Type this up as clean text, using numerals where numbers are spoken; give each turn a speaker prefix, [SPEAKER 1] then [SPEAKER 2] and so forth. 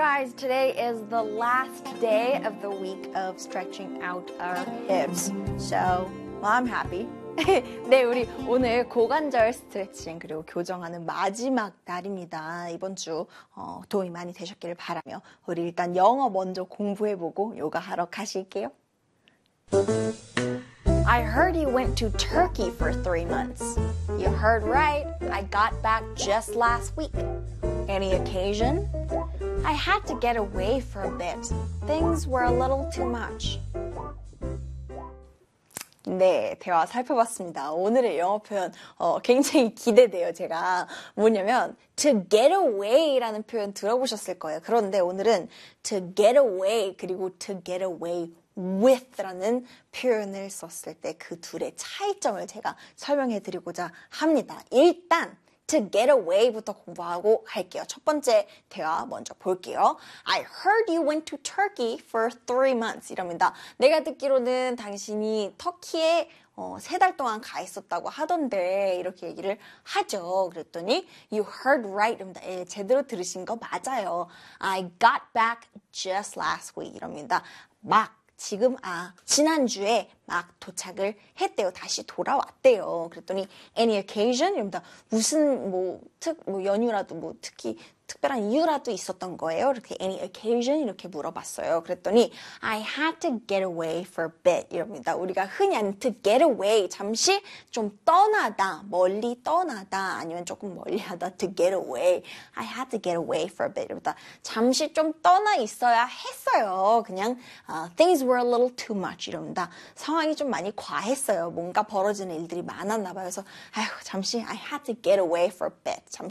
[SPEAKER 1] Guys, today is the last day of the week of stretching out our hips. So, well, I'm happy. 네, 우리 오늘 고관절 스트레칭 그리고 교정하는 마지막 날입니다. 이번 주 도움이 많이 되셨기를 바라며 우리 일단 영어 먼저 공부해보고 요가하러 가실게요. I heard you went to Turkey for 3 months. You heard right. I got back just last week. Any occasion? I had to get away for a bit. Things were a little too much. 네, 대화 살펴봤습니다. 오늘의 영어 표현 굉장히 기대돼요, 제가. 뭐냐면 to get away라는 표현 들어보셨을 거예요. 그런데 오늘은 to get away 그리고 to get away with라는 표현을 썼을 때 그 둘의 차이점을 제가 설명해 드리고자 합니다. 일단 to get away부터 공부하고 갈게요. 첫 번째 대화 먼저 볼게요. I heard you went to Turkey for 3 months 이럽니다. 내가 듣기로는 당신이 터키에 3달 동안 가 있었다고 하던데 이렇게 얘기를 하죠. 그랬더니 you heard right 이럽니다. 예, 제대로 들으신 거 맞아요. I got back just last week 이럽니다. 지난주에 막 도착을 했대요. 다시 돌아왔대요. 그랬더니 any occasion? 이럽니다. 무슨 연휴라도 특히 특별한 이유라도 있었던 거예요. 이렇게 any occasion? 이렇게 물어봤어요. 그랬더니 I had to get away for a bit 이럽니다. 우리가 흔히 하는 to get away 잠시 좀 떠나다, 멀리 떠나다 아니면 조금 멀리하다 to get away. I had to get away for a bit 이럽니다. 잠시 좀 떠나 있어야 했어요. 그냥 things were a little too much 이럽니다. 상황이 좀 많이 과했어요. 뭔가 벌어지는 일들이 많았나 봐요. 그래서 잠시 I had to get away for a bit.